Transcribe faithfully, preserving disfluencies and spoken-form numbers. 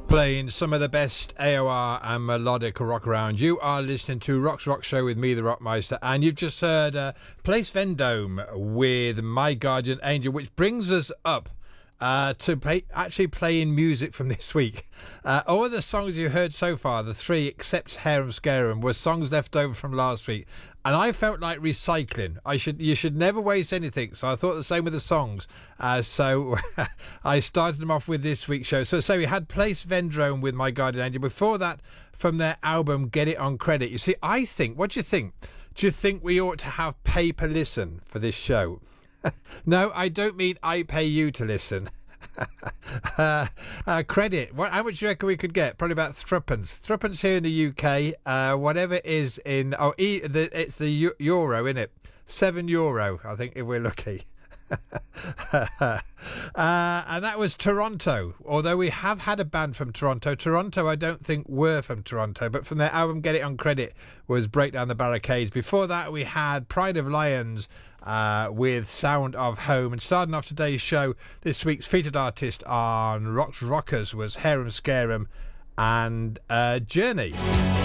Playing some of the best A O R and melodic rock around. You are listening to Rock's Rock Show with me, the Rockmeister, and you've just heard uh, Place Vendome with My Guardian Angel, which brings us up uh, to play, actually playing music from this week. Uh, all of the songs you heard so far, the three except Harum Scarum, were songs left over from last week, and I felt like recycling. I should, you should never waste anything, so I thought the same with the songs. Uh, so I started them off with this week's show. So, so we had Place Vendome with My Guardian Angel. Before that, from their album Get It On Credit. You see, I think, what do you think? Do you think we ought to have pay per listen for this show? No, I don't mean I pay you to listen. uh, uh, credit. What? How much do you reckon we could get? Probably about threepence. Threepence here in the U K. Uh, whatever it is in... Oh, e, the, it's the eu- euro, isn't it? Seven euro, I think, if we're lucky. uh, and that was Toronto. Although we have had a band from Toronto. Toronto, I don't think were from Toronto, but from their album Get It On Credit was Break Down the Barricades. Before that, we had Pride of Lions uh, with Sound of Home. And starting off today's show, this week's featured artist on Rock's Rockers was Harum Scarum and uh, Journey.